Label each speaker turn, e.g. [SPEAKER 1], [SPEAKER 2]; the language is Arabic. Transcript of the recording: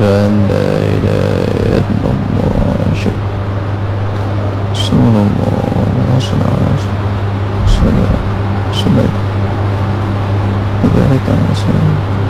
[SPEAKER 1] أن لا إله إلا الله أشهد رسول الله صلى الله عليه وسلم. صلى الله عليه وسلم وبارك على سيدنا